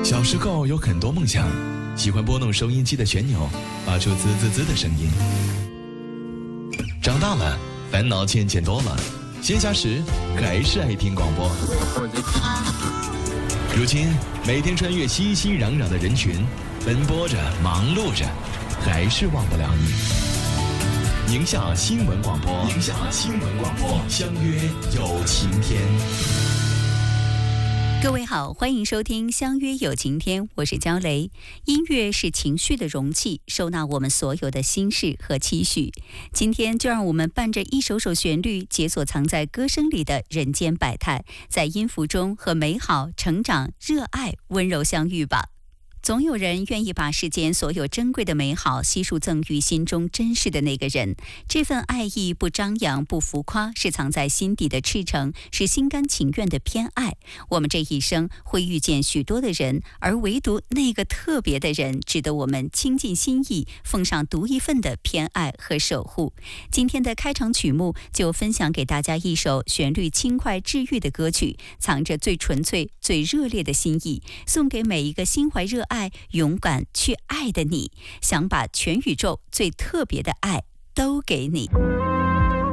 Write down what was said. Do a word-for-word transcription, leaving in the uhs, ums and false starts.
小时候有很多梦想，喜欢拨弄收音机的旋钮，发出滋滋滋的声音。长大了，烦恼渐渐多了，闲暇时还是爱听广播。如今，每天穿越熙熙攘攘的人群，奔波着，忙碌着，还是忘不了你。宁夏新闻广播，宁夏新闻广播，相约有晴天。 各位好，欢迎收听相约有晴天，我是焦雷。音乐是情绪的容器，收纳我们所有的心事和期许。今天就让我们伴着一首首旋律，解锁藏在歌声里的人间百态，在音符中和美好、成长、热爱、温柔相遇吧。总有人愿意把世间所有珍贵的美好悉数赠予心中珍视的那个人，这份爱意不张扬不浮夸，是藏在心底的赤诚，是心甘情愿的偏爱。我们这一生会遇见许多的人，而唯独那个特别的人值得我们倾尽心意，奉上独一份的偏爱和守护。今天的开场曲目就分享给大家一首旋律轻快治愈的歌曲，藏着最纯粹最热烈的心意，送给每一个心怀热爱勇敢去爱的你，想把全宇宙最特别的爱都给你。